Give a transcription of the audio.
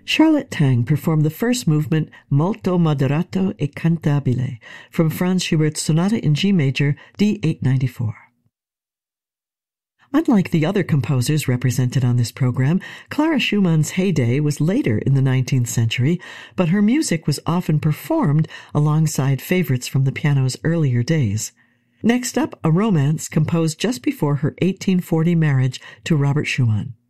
Charlotte Tang performed the first movement Molto moderato e cantabile from Franz Schubert's Sonata in G major, D894. Unlike the other composers represented on this program, Clara Schumann's heyday was later in the 19th century, but her music was often performed alongside favorites from the piano's earlier days. Next up, a romance composed just before her 1840 marriage to Robert Schumann.